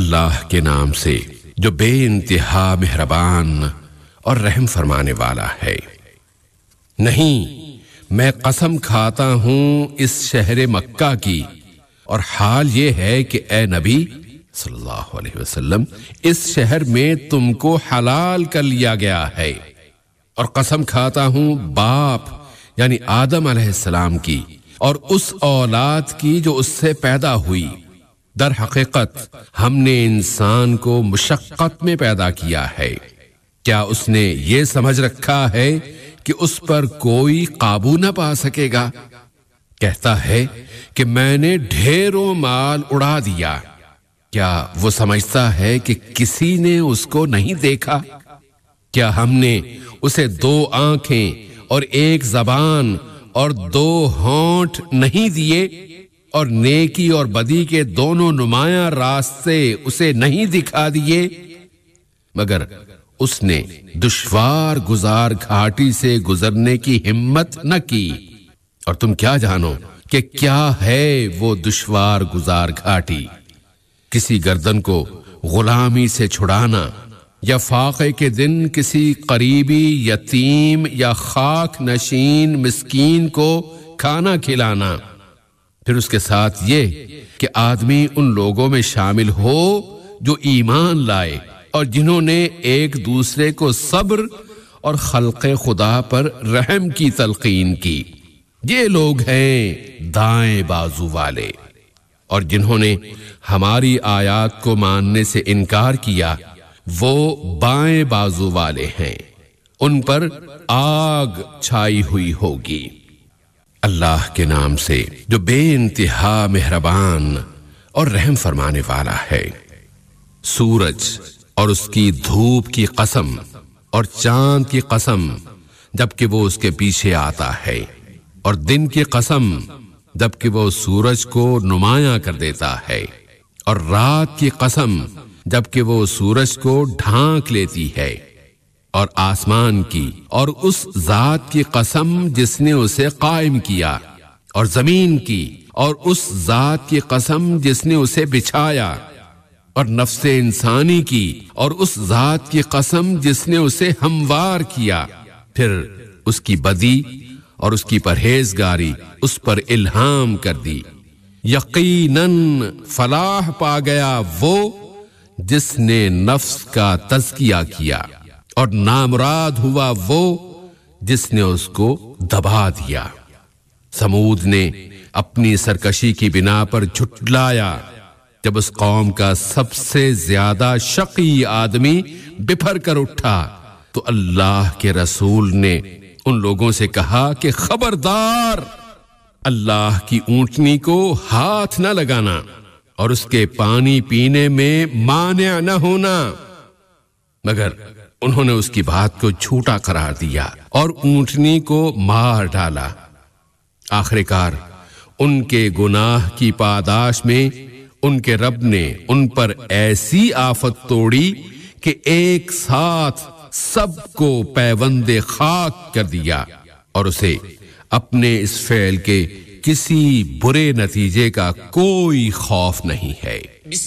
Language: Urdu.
اللہ کے نام سے جو بے انتہا مہربان اور رحم فرمانے والا ہے۔ نہیں، میں قسم کھاتا ہوں اس شہر مکہ کی، اور حال یہ ہے کہ اے نبی صلی اللہ علیہ وسلم، اس شہر میں تم کو حلال کر لیا گیا ہے، اور قسم کھاتا ہوں باپ یعنی آدم علیہ السلام کی اور اس اولاد کی جو اس سے پیدا ہوئی۔ در حقیقت ہم نے انسان کو مشقت میں پیدا کیا ہے۔ کیا اس نے یہ سمجھ رکھا ہے کہ اس پر کوئی قابو نہ پا سکے گا؟ کہتا ہے کہ میں نے ڈھیروں مال اڑا دیا۔ کیا وہ سمجھتا ہے کہ کسی نے اس کو نہیں دیکھا؟ کیا ہم نے اسے 2 آنکھیں اور 1 زبان اور 2 ہونٹ نہیں دیے، اور نیکی اور بدی کے دونوں نمایاں راستے اسے نہیں دکھا دیے؟ مگر اس نے دشوار گزار گھاٹی سے گزرنے کی ہمت نہ کی۔ اور تم کیا جانو کہ کیا ہے وہ دشوار گزار گھاٹی؟ کسی گردن کو غلامی سے چھڑانا، یا فاقے کے دن کسی قریبی یتیم یا خاک نشین مسکین کو کھانا کھلانا، پھر اس کے ساتھ یہ کہ آدمی ان لوگوں میں شامل ہو جو ایمان لائے اور جنہوں نے ایک دوسرے کو صبر اور خلق خدا پر رحم کی تلقین کی۔ یہ لوگ ہیں دائیں بازو والے، اور جنہوں نے ہماری آیات کو ماننے سے انکار کیا وہ بائیں بازو والے ہیں، ان پر آگ چھائی ہوئی ہوگی۔ اللہ کے نام سے جو بے انتہا مہربان اور رحم فرمانے والا ہے۔ سورج اور اس کی دھوپ کی قسم، اور چاند کی قسم جبکہ وہ اس کے پیچھے آتا ہے، اور دن کی قسم جبکہ وہ سورج کو نمایاں کر دیتا ہے، اور رات کی قسم جبکہ وہ سورج کو ڈھانک لیتی ہے، اور آسمان کی اور اس ذات کی قسم جس نے اسے قائم کیا، اور زمین کی اور اس ذات کی قسم جس نے اسے بچھایا، اور نفس انسانی کی اور اس ذات کی قسم جس نے اسے ہموار کیا، پھر اس کی بدی اور اس کی پرہیزگاری اس پر الہام کر دی۔ یقیناً فلاح پا گیا وہ جس نے نفس کا تزکیہ کیا، اور نامراد ہوا وہ جس نے اس کو دبا دیا۔ سمود نے اپنی سرکشی کی بنا پر جھٹلایا جب اس قوم کا سب سے زیادہ شقی آدمی بپھر کر اٹھا، تو اللہ کے رسول نے ان لوگوں سے کہا کہ خبردار، اللہ کی اونٹنی کو ہاتھ نہ لگانا اور اس کے پانی پینے میں مانع نہ ہونا۔ مگر انہوں نے اس کی بات کو جھوٹا قرار دیا اور اونٹنی کو مار ڈالا۔ آخرکار ان کے گناہ کی پاداش میں ان کے رب نے ان پر ایسی آفت توڑی کہ ایک ساتھ سب کو پیوند خاک کر دیا، اور اسے اپنے اس فعل کے کسی برے نتیجے کا کوئی خوف نہیں ہے۔